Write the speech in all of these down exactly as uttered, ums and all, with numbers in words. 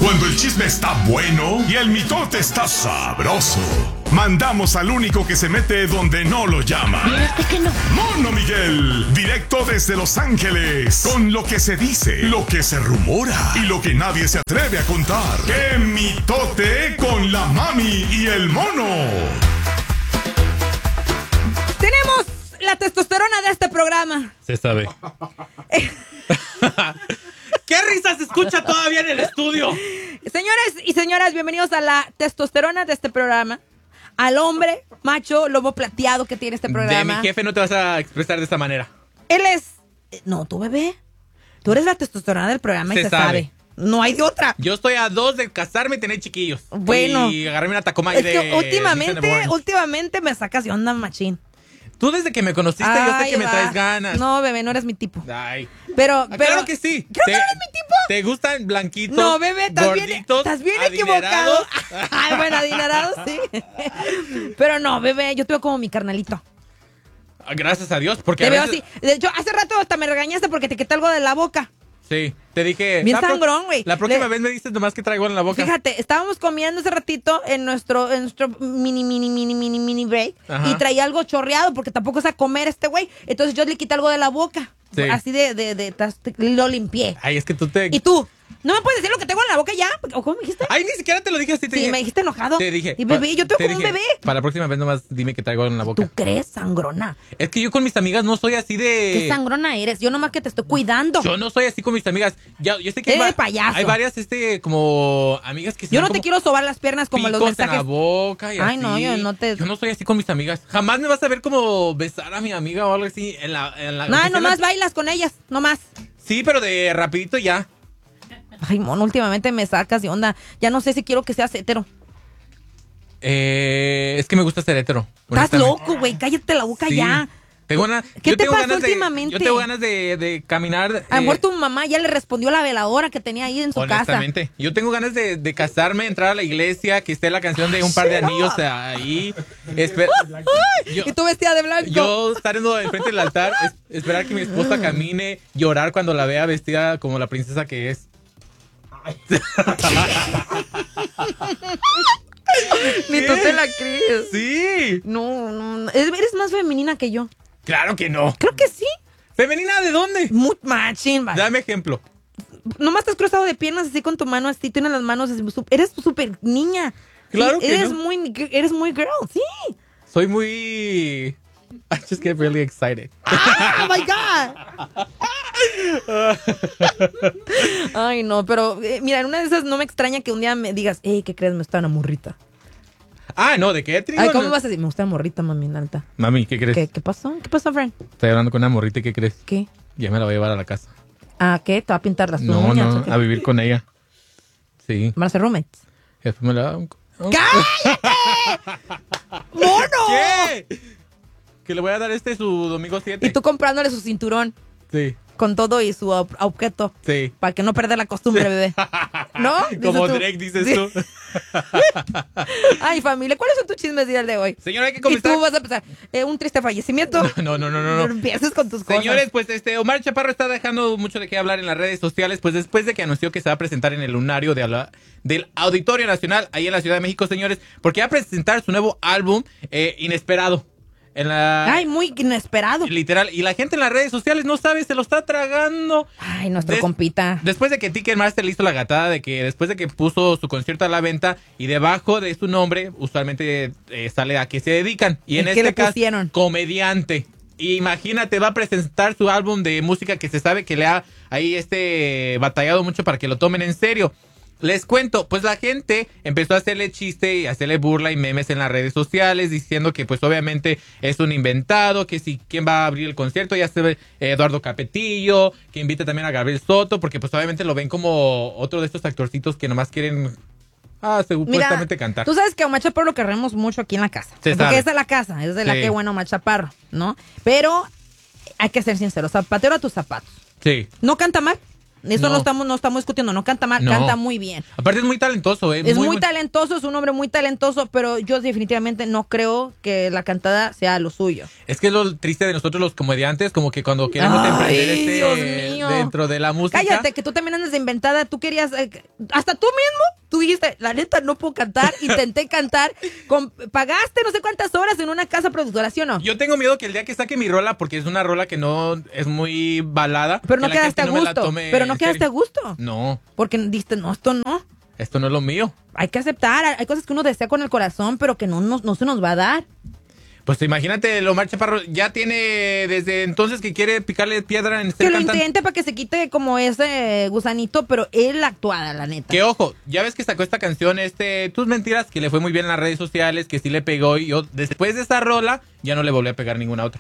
Cuando el chisme está bueno y el mitote está sabroso, mandamos al único que se mete donde no lo llama. Fíjate que no. Mono Miguel, directo desde Los Ángeles, con lo que se dice, lo que se rumora y lo que nadie se atreve a contar. ¡Qué mitote con la mami y el mono! Tenemos la testosterona de este programa. Se sabe. ¿Qué risa se escucha todavía en el estudio? Señores y señoras, bienvenidos a la testosterona de este programa. Al hombre macho lobo plateado que tiene este programa. De mi jefe no te vas a expresar de esta manera. Él es... No, tú, bebé. Tú eres la testosterona del programa y Se se sabe. sabe. No hay de otra. Yo estoy a dos de casarme y tener chiquillos. Bueno. Y agarrarme una tacoma Es de... que últimamente, Cinnabon. últimamente me sacas de onda, machín. Tú desde que me conociste yo sé Ay, que me va. traes ganas. No, bebé, no eres mi tipo. Ay. Pero, Ah, pero... claro que sí. Creo Te- que no eres mi tipo. ¿Te gustan blanquitos? No, bebé, estás bien, gorditos, estás bien equivocado. adinerados? Ay, bueno, adinerado, sí. Pero no, bebé, yo te veo como mi carnalito. Ah, gracias a Dios, porque Te a veo veces... así. De hecho, hace rato hasta me regañaste porque te quité algo de la boca. Sí, te dije... Bien la pro- sangrón, güey. La próxima Le- vez me dices nomás que traigo en la boca. Fíjate, estábamos comiendo hace ratito en nuestro, en nuestro mini, mini, mini, mini, mini break. Ajá. Y traía algo chorreado porque tampoco es a comer este güey. Entonces yo le quité algo de la boca. Sí. Así de, de, de, tas- lo limpié. Ay, es que tú te... Y tú, ¿no me puedes decir lo que tengo en la boca ya? ¿O cómo me dijiste? Ay, ni siquiera te lo dije así. Te Sí, dije... me dijiste enojado. Te dije... Y bebé, yo te veo como un dije, bebé. Para la próxima vez nomás dime que traigo en la boca. ¿Tú crees, sangrona? Es que yo con mis amigas no soy así de... ¿Qué sangrona eres? Yo nomás que te estoy cuidando. Yo no soy así con mis amigas. Ya, yo sé que Eh, hay, va- payaso. hay varias, este, como amigas que se Yo dan no te como quiero sobar las piernas como los picos en la mensajes. boca y Ay, así. no, yo no te- Yo no soy así con mis amigas. Jamás me vas a ver como besar a mi amiga o algo así en la... En la No, oficina. nomás bailas con ellas, nomás. Sí, pero de rapidito ya. Ay, mono, últimamente me sacas de onda. Ya no sé si quiero que seas hetero. Eh, es que me gusta ser hetero. Estás honestamente. loco, güey. Cállate la boca Sí. ya. Tengo una- ¿Qué yo te tengo pasó ganas de- últimamente? yo tengo ganas de, de caminar. A lo eh, mejor tu mamá ya le respondió la veladora que tenía ahí en su casa. Honestamente, yo tengo ganas de, de casarme, entrar a la iglesia, que esté la canción de un par de Shut anillos up. ahí. Esper- yo, Y tú vestida de blanco. yo estar en el frente del altar, es- esperar que mi esposa camine, llorar cuando la vea vestida como la princesa que es. Ni tú te la crees. Sí, No, no, no. Eres más femenina que yo. claro que no. Creo que sí. ¿Femenina de dónde? Muy machín, va. Dame ejemplo. Nomás estás cruzado de piernas así con tu mano así, tienes las manos así, su- eres súper niña. Claro Sí, que eres no. muy eres muy girl, sí. Soy muy... I just get really excited. ¡Ah, my God! Ay, no, pero eh, mira, en una de esas no me extraña que un día me digas, hey, ¿qué crees? Me gusta una morrita. Ah, no, ¿de qué trigo? Ay, ¿cómo No. vas a decir? Me gusta una morrita, mami, alta. Mami, ¿qué crees? ¿Qué, ¿Qué pasó? ¿Qué pasó, Frank? Estoy hablando con una morrita y ¿qué crees? ¿Qué? Ya me la voy a llevar a la casa. ¿Ah, qué? ¿Te va a pintar las No, uñas? no, o qué? a vivir con ella. Sí. ¿Van a ser roommates? Y después me la da un... un- ¡Cállate! ¡Mono! ¿Qué? Que le voy a dar este su domingo siete. Y tú comprándole su cinturón Sí, con todo y su ob- objeto. sí. Para que no perder la costumbre, bebé. ¿No? Como Dices tú. Drake dices Sí. tú. Ay, familia, ¿cuáles son tus chismes del día de hoy? Señora, hay que Y comenzar. tú vas a empezar. Eh, un triste fallecimiento. No, no, no, no, no. Empieces con tus cosas. Señores, pues este Omar Chaparro está dejando mucho de qué hablar en las redes sociales, pues después de que anunció que se va a presentar en el lunario de la- del Auditorio Nacional, ahí en la Ciudad de México, señores, porque va a presentar su nuevo álbum, eh, Inesperado. En la... Ay, muy inesperado. Literal, y la gente en las redes sociales no sabe, se lo está tragando. Ay, nuestro Des- compita. Después de que Ticketmaster le hizo la gatada de que después de que puso su concierto a la venta y debajo de su nombre, usualmente eh, sale a qué se dedican. Y en ¿Y qué este le caso, pusieron? comediante. Imagínate, va a presentar su álbum de música que se sabe que le ha ahí este batallado mucho para que lo tomen en serio. Les cuento, pues la gente empezó a hacerle chiste y hacerle burla y memes en las redes sociales diciendo que pues obviamente es un inventado, que si quién va a abrir el concierto, ya se ve Eduardo Capetillo, que invita también a Gabriel Soto, porque pues obviamente lo ven como otro de estos actorcitos que nomás quieren ah, supuestamente Mira, cantar. tú sabes que a Omar Chaparro lo queremos mucho aquí en la casa. Se porque sabe. es de la casa, es de la Sí. que bueno Omar Chaparro, ¿no? Pero hay que ser sinceros, zapatero a tus zapatos. Sí. ¿No canta mal? Eso no, No. estamos no estamos discutiendo. No canta mal, No. canta muy bien. Aparte es muy talentoso, ¿eh? Es muy, muy talentoso, es un hombre muy talentoso, pero yo definitivamente no creo que la cantada sea lo suyo. Es que es lo triste de nosotros los comediantes, como que cuando queremos Ay, emprender este Dios mío. dentro de la música. Cállate, que tú también andas de inventada. Tú querías, eh, hasta tú mismo, tú dijiste, la neta, no puedo cantar. Intenté cantar. Con, pagaste no sé cuántas horas en una casa productora, ¿sí o no? Yo tengo miedo que el día que saque mi rola, porque es una rola que no es muy balada. Pero no que la quedaste a gente no me la gusto. tome Pero no en quedaste a serio. gusto. No, Porque dijiste, no, esto no. esto no es lo mío. Hay que aceptar. Hay cosas que uno desea con el corazón, pero que no, no, no se nos va a dar. Pues imagínate, Omar Chaparro ya tiene desde entonces que quiere picarle piedra en este Que lo cantante. intente para que se quite como ese gusanito, pero él actuada, la neta. Que ojo, ya ves que sacó esta canción, este, Tus Mentiras, que le fue muy bien en las redes sociales, que sí le pegó, y yo, después de esa rola, ya no le volví a pegar ninguna otra.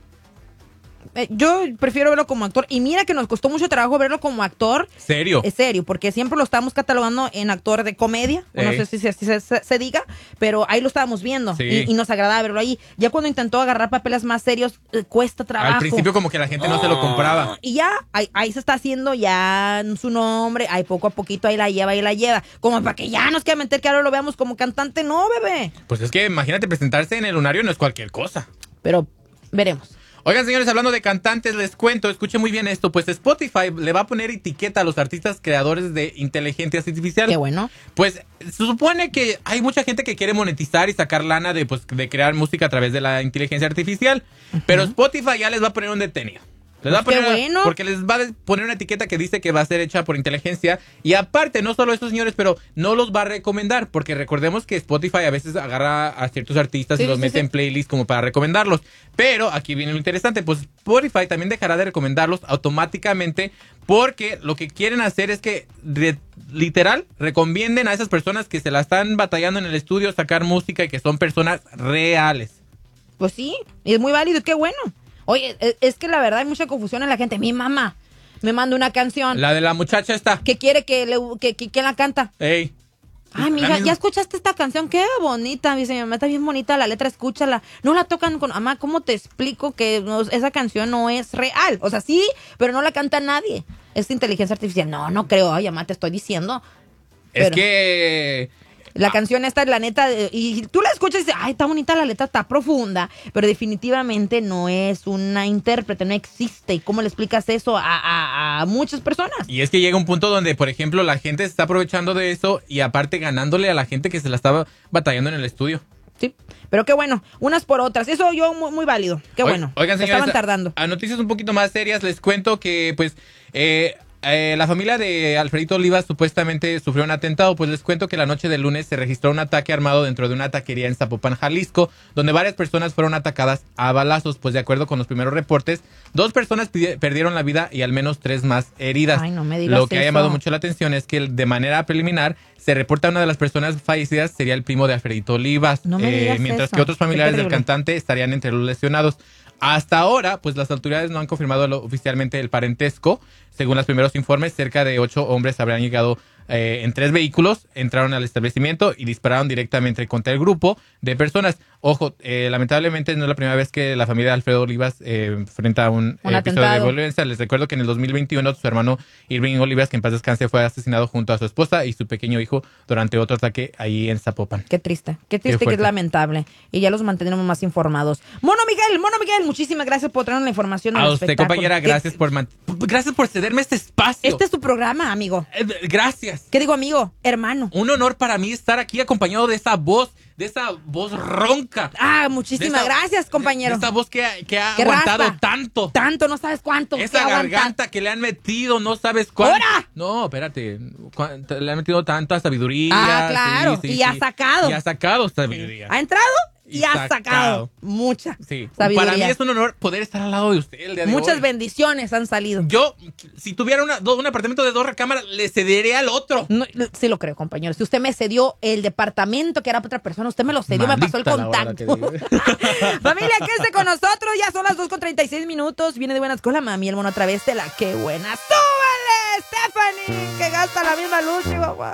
Eh, yo prefiero verlo como actor. Y mira que nos costó mucho trabajo verlo como actor. ¿Serio? Es serio, porque siempre lo estábamos catalogando en actor de comedia. o No Ey. sé si así se, se- se diga, pero ahí lo estábamos viendo. Sí. Y, y nos agradaba verlo ahí. Ya cuando intentó agarrar papeles más serios, eh, cuesta trabajo. Al principio como que la gente no se lo compraba. Y ya, ahí, ahí se está haciendo ya su nombre, ahí poco a poquito ahí la lleva, ahí la lleva. Como para que ya nos quiera meter que ahora lo veamos como cantante, no, bebé. Pues es que imagínate, presentarse en el lunario no es cualquier cosa. Pero veremos. Oigan, señores, hablando de cantantes, les cuento, escuchen muy bien esto, pues Spotify le va a poner etiqueta a los artistas creadores de inteligencia artificial. Qué bueno. Pues se supone que hay mucha gente que quiere monetizar y sacar lana de, pues, de crear música a través de la inteligencia artificial, pero Spotify ya les va a poner un detenido. Les va a Pues qué poner, bueno. Porque les va a poner una etiqueta que dice que va a ser hecha por inteligencia. Y aparte, no solo eso, señores, pero no los va a recomendar. Porque recordemos que Spotify a veces agarra a ciertos artistas Sí, y los sí, mete sí. en playlists como para recomendarlos. Pero aquí viene lo interesante. Pues Spotify también dejará de recomendarlos automáticamente. Porque lo que quieren hacer es que re- literal recomienden a esas personas que se la están batallando en el estudio, sacar música y que son personas reales. Pues sí, y es muy válido y qué bueno. Oye, es, es que la verdad hay mucha confusión en la gente. Mi mamá me manda una canción La de la muchacha está. que quiere que, le, que, que ¿quién la canta? Ey. Ay, La mija, misma- ¿ya escuchaste esta canción? Qué bonita, dice mi mamá, está bien bonita la letra, escúchala. No la tocan con... Mamá, ¿cómo te explico que no- esa canción no es real? O sea, sí, pero no la canta nadie. Es inteligencia artificial. No, no creo. Ay, mamá, te estoy diciendo. Es Pero- que... La canción esta, la neta, eh, y tú la escuchas y dices, ay, está bonita la letra, está profunda, pero definitivamente no es una intérprete, no existe. ¿Y cómo le explicas eso a, a- a muchas personas? Y es que llega un punto donde, por ejemplo, la gente se está aprovechando de eso y aparte ganándole a la gente que se la estaba batallando en el estudio. Sí, pero qué bueno, unas por otras. Eso yo muy, muy válido, qué Oy- bueno. Oigan, Se señores, estaban tardando. A, a noticias un poquito más serias les cuento que, pues, eh, eh, la familia de Alfredito Olivas supuestamente sufrió un atentado. Pues les cuento que la noche del lunes se registró un ataque armado dentro de una taquería en Zapopan, Jalisco, donde varias personas fueron atacadas a balazos. Pues de acuerdo con los primeros reportes, dos personas pidi- perdieron la vida y al menos tres más heridas. Ay, no me digas Lo que ha eso. llamado mucho la atención es que de manera preliminar se reporta una de las personas fallecidas sería el primo de Alfredito Olivas, No me digas mientras eso. que otros Qué familiares del terrible. cantante estarían entre los lesionados. Hasta ahora, pues las autoridades no han confirmado lo- oficialmente el parentesco. Según los primeros informes, cerca de ocho hombres habrían llegado eh, en tres vehículos, entraron al establecimiento y dispararon directamente contra el grupo de personas. Ojo, eh, lamentablemente no es la primera vez que la familia de Alfredo Olivas eh, enfrenta un, Un eh, episodio atentado. de violencia. Les recuerdo que en el dos mil veintiuno su hermano Irving Olivas, que en paz descanse, fue asesinado junto a su esposa y su pequeño hijo durante otro ataque ahí en Zapopan. Qué triste, qué triste, que es fuerte. lamentable. Y ya los mantendremos más informados. Mono Miguel, Mono Miguel, muchísimas gracias por traernos la información. del A usted, espectáculo. compañera, Que- gracias por man- gracias por cederme este espacio. Este es tu programa, amigo. Eh, Gracias. ¿Qué digo, amigo? Hermano. Un honor para mí estar aquí acompañado de esa voz, de esa voz ronca. Ah, De muchísimas esa- gracias, compañero. De esa voz que ha, que ha Que aguantado raspa. tanto. Tanto, no sabes cuánto. Esa que aguanta. garganta que le han metido, no sabes cuánto. ¡Hora! No, espérate. cuánto- Le han metido tanta sabiduría. Ah, claro, y ha sacado. Y ha sacado sabiduría. Ha entrado y, Y ha sacado. sacado mucha Sí. sabiduría. Para mí es un honor poder estar al lado de usted el día de Muchas hoy. bendiciones han salido. Yo, si tuviera una- do- un apartamento de dos recámaras, le cederé al otro. No, sí lo creo, compañero. Si usted me cedió el departamento que era para otra persona, usted me lo cedió, me pasó el Maldita la hora contacto. que digo. Familia, quédese con nosotros. Ya son las dos con treinta y seis minutos. Viene de buenas con la mami, el mono a través de la que buena. ¡Súbele, Stephanie! Que gasta la misma luz, Chihuahua.